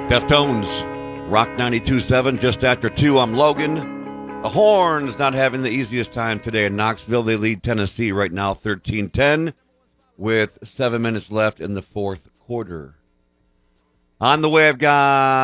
Deftones, Rock 92.7, just after 2. I'm Logan. The Horns not having the easiest time today in Knoxville. They lead Tennessee right now 13-10 with 7 minutes left in the fourth quarter. On the way, I've got